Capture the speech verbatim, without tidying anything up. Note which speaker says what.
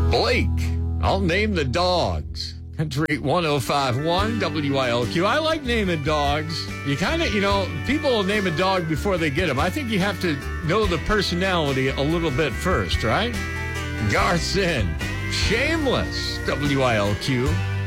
Speaker 1: Blake, I'll name the dogs. Country one oh five point one W I L Q. I like naming dogs. You kind of, you know, people will name a dog before they get him. I think you have to know the personality a little bit first, right? Garth Sinn, Shameless, W I L Q.